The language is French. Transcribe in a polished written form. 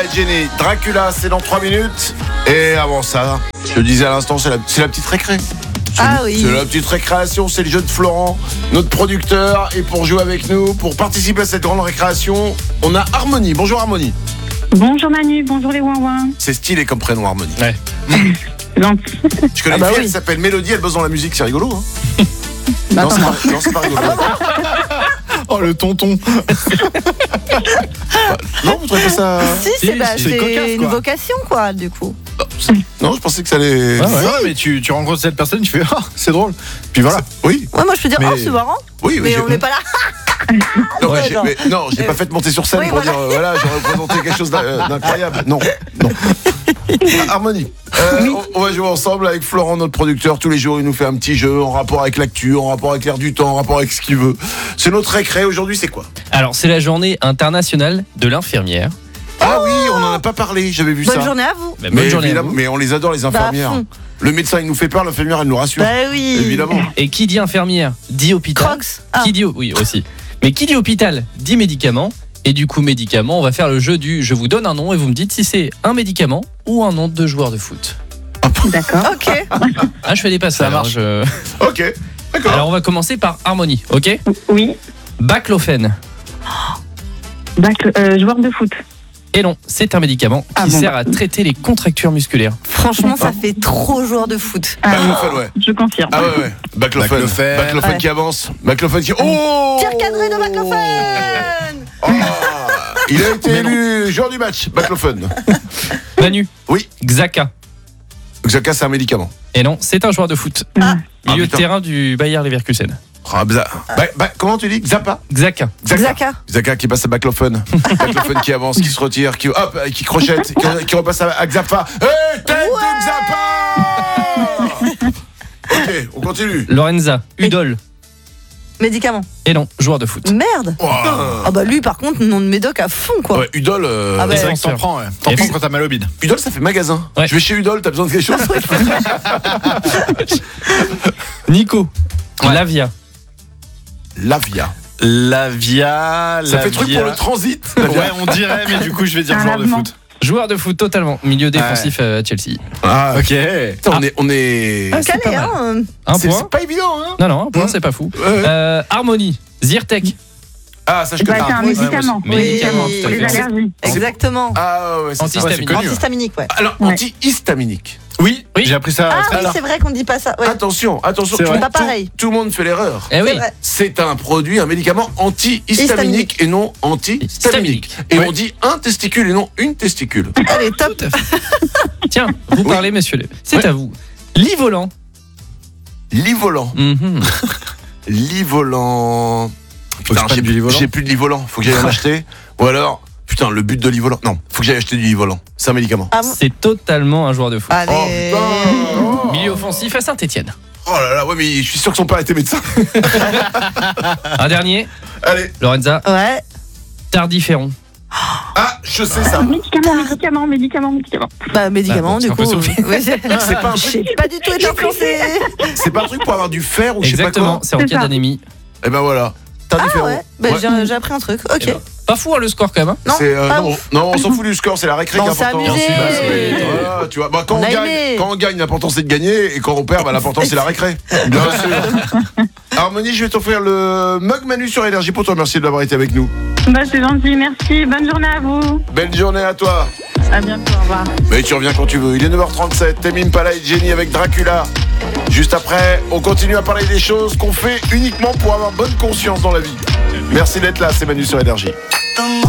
Jenny, Dracula, c'est dans 3 minutes. Et avant ça, je le disais à l'instant, c'est la petite récré. C'est la petite récréation, c'est le jeu de Florent, notre producteur. Et pour jouer avec nous, pour participer à cette grande récréation, on a Harmonie. Bonjour Harmonie. Bonjour Manu, bonjour les ouin-ouin. C'est stylé comme prénom Harmonie. Ouais. Gentil. Je connais une fille, elle s'appelle Mélodie, elle bosse dans la musique, c'est rigolo. Hein. Bah, non, c'est pas rigolo. Oh, le tonton. Non, vous trouvez pas ça... Si, c'est cocasse, une quoi. vocation, quoi, du coup. Non, je pensais que ça allait... Ouais, mais tu rencontres cette personne, tu fais c'est drôle. Puis voilà. Oui. Ouais, moi, je peux dire, Mais- c'est marrant. Oui, Mais on n'est pas là. Non, Ouais, je l'ai pas fait monter sur scène Oui, pour voilà. dire voilà, j'ai représenté quelque chose d'incroyable. Non. Harmonie. On va jouer ensemble avec Florent, notre producteur. Tous les jours, il nous fait un petit jeu en rapport avec l'actu, en rapport avec l'air du temps, en rapport avec ce qu'il veut. C'est notre récré. Aujourd'hui, c'est quoi? Alors, c'est la journée internationale de l'infirmière. Ah oui, on en a pas parlé, j'avais vu ça. Bonne journée à vous. Bah, Mais bonne journée à évidemment, vous. mais on les adore, les infirmières. fond. Le médecin, il nous fait peur, l'infirmière, elle nous rassure. Bah oui. Évidemment. Et qui dit infirmière dit hôpital. Crocs. Ah. Qui dit oui aussi. Mais qui dit hôpital dit médicament. Et du coup médicament, on va faire le jeu du je vous donne un nom et vous me dites si c'est un médicament ou un nom de joueur de foot. D'accord. Ok. Ah, je fais des passages. Ça marche. Ok, d'accord. Alors on va commencer par Harmonie, ok? Oui. Baclofène. Joueur de foot. Et non, c'est un médicament qui sert à traiter les contractures musculaires. Franchement, ça fait trop joueur de foot. Baclofène, ouais. Je confirme. Ah ouais. Baclofène. Baclofène Ouais. qui avance. Baclofène qui... Oh Tir cadré de Baclofène. Oh, il a été élu joueur du match, Baclofène. Manu. Oui. Xhaka. Xhaka, c'est un médicament. Et non, c'est un joueur de foot. Milieu de putain. terrain du Bayer Leverkusen. Ah, comment tu dis? Xapa? Xhaka. Xhaka. Xhaka qui passe à Baclofène. Baclofène qui avance, qui se retire, qui crochette, qui repasse à Xapa. Tête de Xapa. Ok, on continue. Lorenza. Udol. Médicament. Et non, joueur de foot. Merde. Wow. Ah bah lui, par contre, nom de médoc à fond, quoi. Ouais, Udol, Ah bah, C'est vrai que t'en prends, ouais. T'en prends quand t'as mal au bide. Udol, ça fait magasin. Ouais. Je vais chez Udol, t'as besoin de quelque chose? Nico. Ouais. Lavia. Lavia. Ça fait truc pour le transit. Ouais, on dirait, mais du coup, je vais dire Un joueur de lavement. foot. Joueur de foot totalement. Milieu défensif à Chelsea. Ah, Ok. putain, on est... Ah, c'est Calé, pas mal. hein. Un C'est point. pas évident, hein? Non, un point, c'est pas fou. Ouais. Harmonie. Zyrtec. Ah, ça je connais. C'est un médicament. Ouais, médicament, Oui. tout à Pour les fait. allergies. Exactement. Ah ouais, c'est ça. Antihistaminique. c'est connu. Antihistaminique, ouais. Alors, Ouais. antihistaminique. Oui, Oui. j'ai appris ça. Ah oui, alors. c'est vrai qu'on dit pas ça. Ouais. Attention, C'est vrai. Pas pareil. Tout le monde fait l'erreur. Eh oui. C'est vrai. C'est un produit, un médicament antihistaminique et non antihistaminique. Et Ouais. on dit un testicule et non une testicule. Allez, top. Tiens, vous parlez, monsieur. C'est Ouais. à vous. Lit-volant. Lit-volant. Mhm. Lit-volant. Faut que je prenne du lit-volant. J'ai plus de lit-volant. Faut que j'aille en acheter. Ou alors, putain, le but de lit-volant. Non, faut que j'aille acheter du lit-volant. C'est un médicament. Ah bon. C'est totalement un joueur de foot. Allez. Oh putain. Oh. Milieu offensif à Saint-Etienne. Oh là là, ouais, mais je suis sûr que son père était médecin. Un dernier. Allez. Lorenza. Ouais. Tardiféron. Ah, je sais ça. Médicament. Bah, médicament, Bah, du bon, coup. c'est un peu soufflé. Ouais, C'est pas un Je truc. sais pas du tout été influencé. C'est pas un truc pour avoir du fer ou je sais pas Exactement, quoi. c'est en C'est cas ça. d'anémie. Et ben voilà. Ah Tardiféron. ouais. Bah, Ouais. j'ai appris un truc. Ok. Eh ben, pas fou hein, le score quand même. Non, C'est, pas non, ouf. non, on s'en fout du score, c'est la récré Bon, qui est on s'est important. amusé. Voilà, tu vois. Bah, quand On on a gagne, aimé. quand on gagne, l'important c'est de gagner, et quand on perd, bah, l'important c'est la récré. Bien sûr. Harmonie, je vais t'offrir le mug Manu sur Énergie pour te remercier d'avoir été avec nous. Bah, c'est gentil, merci. Bonne journée à vous. Belle journée à toi. À bientôt, au revoir. Mais tu reviens quand tu veux. Il est 9h37. Tame Impala et Jenny avec Dracula. Juste après, on continue à parler des choses qu'on fait uniquement pour avoir bonne conscience dans la vie. Merci d'être là, c'est Manu sur Énergie.